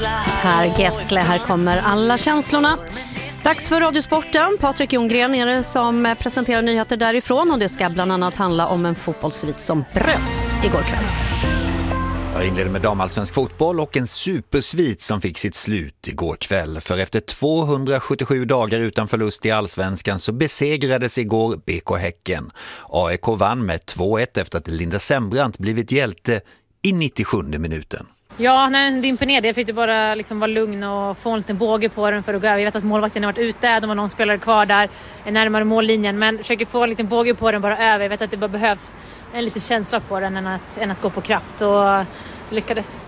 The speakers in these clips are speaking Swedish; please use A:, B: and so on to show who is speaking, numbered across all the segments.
A: Per Gessle, här kommer alla känslorna. Dags för Radiosporten. Patrik Ljunggren är det som presenterar nyheter därifrån och det ska bland annat handla om en fotbollssvit som bröts igår kväll.
B: Jag inledde med damallsvensk fotboll och en supersvit som fick sitt slut igår kväll. För efter 277 dagar utan förlust i allsvenskan så besegrades igår BK Häcken. AIK vann med 2-1 efter att Linda Sembrant blivit hjälte i 97 minuten.
C: Ja, när den dimper ner det fick du bara vara lugn och få en liten båge på den för att gå över. Jag vet att målvakten har varit ute, de har någon spelare kvar där närmare mållinjen. Men försöker få en liten båge på den bara över. Jag vet att det bara behövs en liten känsla på den än att gå på kraft och lyckades.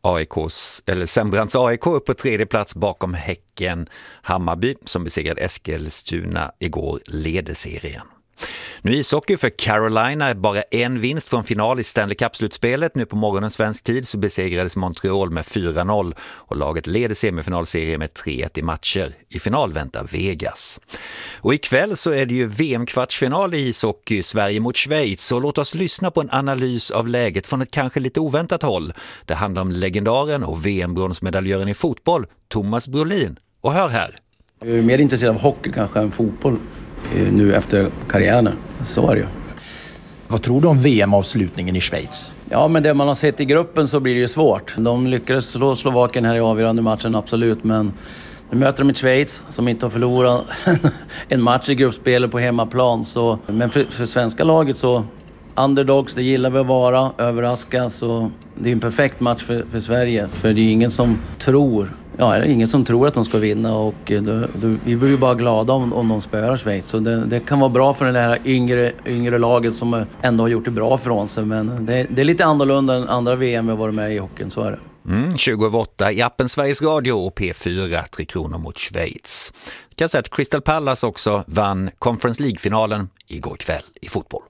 B: Sembrants AIK upp på tredje plats bakom Häcken. Hammarby som besegrade Eskilstuna igår leder serien. Nu ishockey för Carolina, bara en vinst från final i Stanley Cup-slutspelet. Nu på morgonen svensk tid så besegrades Montreal med 4-0 och laget leder semifinalserien med 3-1 i matcher. I final väntar Vegas. Och ikväll så är det ju VM-kvartsfinal i ishockey, Sverige mot Schweiz. Så låt oss lyssna på en analys av läget från ett kanske lite oväntat håll. Det handlar om legendaren och VM-bronsmedaljören i fotboll, Thomas Brolin. Och hör här.
D: Jag är mer intresserad av hockey kanske än fotboll nu efter karriären. Så är det ju.
E: Vad tror du om VM-avslutningen i Schweiz?
D: Ja, men det man har sett i gruppen så blir det ju svårt. De lyckades slå Slovakien här i avgörande matchen, absolut. Men nu möter de ett Schweiz som inte har förlorat en match i gruppspelet på hemmaplan. Så, men för svenska laget så underdogs, det gillar vi att vara, överraska. Så det är en perfekt match för Sverige. För det är ingen som tror att de ska vinna och vi blir ju bara glada om de spöar Schweiz. Så det kan vara bra för det här yngre laget som ändå har gjort det bra från sig. Men det är lite annorlunda än andra VM vi har varit med i hockeyn, så är det.
B: 28 i appen Sveriges Radio och P4 3 kronor mot Schweiz. Jag kan säga att Crystal Palace också vann Conference League-finalen igår kväll i fotboll.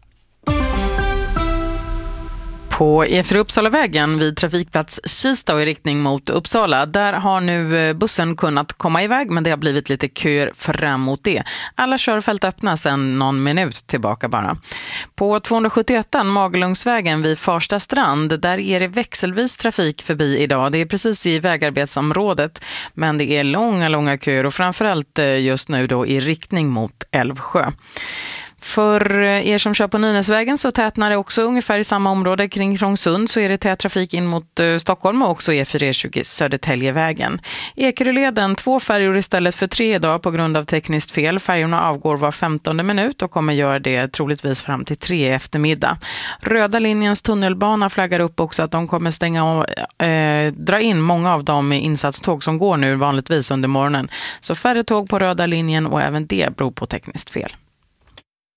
F: På E4 Uppsalavägen vid trafikplats Kista och i riktning mot Uppsala. Där har nu bussen kunnat komma iväg, men det har blivit lite köer fram mot det. Alla körfält öppnas sedan någon minut tillbaka bara. På 271 Magelungsvägen vid Farsta strand, där är det växelvis trafik förbi idag. Det är precis i vägarbetsområdet, men det är långa köer och framförallt just nu då i riktning mot Älvsjö. För er som kör på Nynäsvägen så tätnar det också ungefär i samma område kring Trångsund, så är det tät trafik in mot Stockholm och också E4-E20 Södertäljevägen. Ekeröleden 2 färjor istället för 3 idag på grund av tekniskt fel. Färjorna avgår var 15:e minut och kommer göra det troligtvis fram till 3 eftermiddag. Röda linjens tunnelbana flaggar upp också att de kommer dra in många av de insatståg som går nu vanligtvis under morgonen. Så färre tåg på röda linjen och även det beror på tekniskt fel.